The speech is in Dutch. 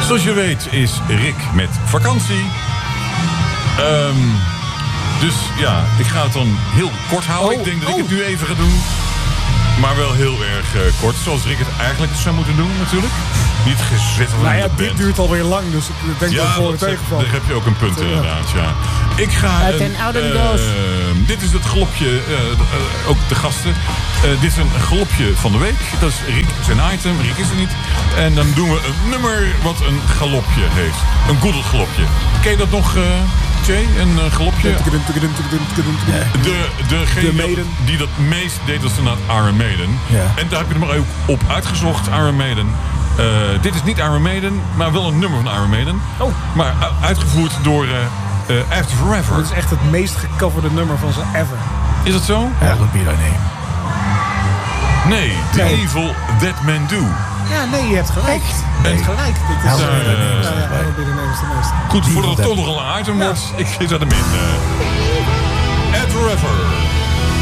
Zoals je weet is Rick met vakantie. Dus ja, ik ga het dan heel kort houden. Ik denk dat ik het nu even ga doen. Maar wel heel erg kort. Zoals Rick het eigenlijk zou moeten doen natuurlijk. Niet gezet van de band. Dit duurt alweer lang, dus ik denk dat voor het tegenval. Daar heb je ook een punt inderdaad, ja. Ik ga dit is het galopje, ook de gasten. Dit is een galopje van de week. Dat is Rick, zijn item. Rick is er niet. En dan doen we een nummer wat een galopje heeft. Een goedelgalopje. Ken je dat nog, Jay? Een galopje? Degene die dat meest deed was inderdaad Iron Maiden. Ja. En daar heb je er maar ook op uitgezocht, Iron Maiden. Dit is niet Iron Maiden, maar wel een nummer van Iron Maiden. Oh. Maar uitgevoerd door After Forever. Dat is echt het meest gecoverde nummer van ze ever. Is dat zo? Ja, dat be thy name. Nee, The Evil That Men Do. Ja, nee, je hebt gelijk. Je hebt gelijk. Dit is de meeste. Goed, voordat het toch nog een item wordt, ik zet hem in. After Forever.